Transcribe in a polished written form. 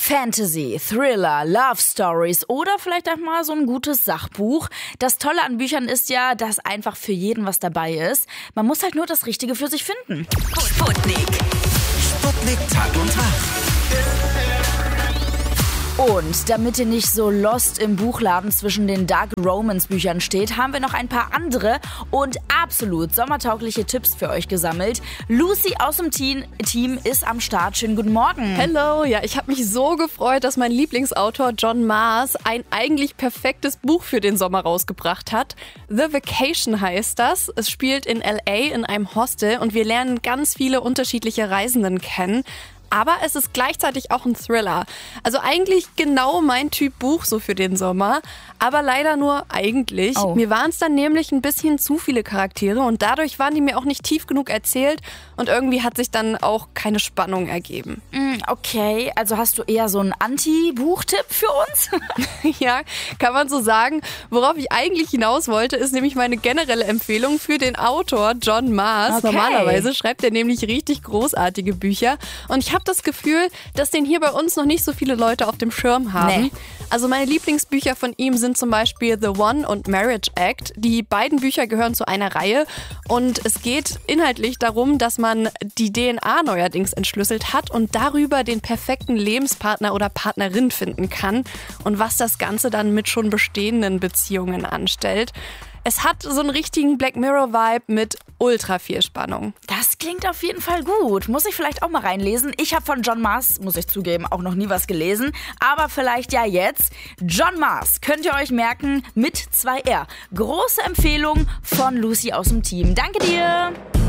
Fantasy, Thriller, Love Stories oder vielleicht auch mal so ein gutes Sachbuch. Das Tolle an Büchern ist ja, dass einfach für jeden was dabei ist. Man muss halt nur das Richtige für sich finden. Sputnik. Sputnik Tag und Tag. Und damit ihr nicht so lost im Buchladen zwischen den Dark Romance Büchern steht, haben wir noch ein paar andere und absolut sommertaugliche Tipps für euch gesammelt. Lucy aus dem Team ist am Start. Schönen guten Morgen. Hello, ja, ich habe mich so gefreut, dass mein Lieblingsautor John Maas ein eigentlich perfektes Buch für den Sommer rausgebracht hat. The Vacation heißt das. Es spielt in LA in einem Hostel und wir lernen ganz viele unterschiedliche Reisenden kennen. Aber es ist gleichzeitig auch ein Thriller. Also eigentlich genau mein Typ Buch so für den Sommer. Aber leider nur eigentlich. Oh. Mir waren es dann nämlich ein bisschen zu viele Charaktere und dadurch waren die mir auch nicht tief genug erzählt. Und irgendwie hat sich dann auch keine Spannung ergeben. Okay, also hast du eher so einen Anti-Buchtipp für uns? Ja, kann man so sagen. Worauf ich eigentlich hinaus wollte, ist nämlich meine generelle Empfehlung für den Autor John Maas. Okay. Normalerweise schreibt er nämlich richtig großartige Bücher. Und ich habe das Gefühl, dass den hier bei uns noch nicht so viele Leute auf dem Schirm haben. Nee. Also meine Lieblingsbücher von ihm sind zum Beispiel The One und Marriage Act. Die beiden Bücher gehören zu einer Reihe. Und es geht inhaltlich darum, dass man die DNA neuerdings entschlüsselt hat und darüber den perfekten Lebenspartner oder Partnerin finden kann und was das Ganze dann mit schon bestehenden Beziehungen anstellt. Es hat so einen richtigen Black Mirror-Vibe mit ultra viel Spannung. Das klingt auf jeden Fall gut. Muss ich vielleicht auch mal reinlesen. Ich habe von John Maas, muss ich zugeben, auch noch nie was gelesen. Aber vielleicht ja jetzt. John Maas könnt ihr euch merken mit 2 R. Große Empfehlung von Lucy aus dem Team. Danke dir.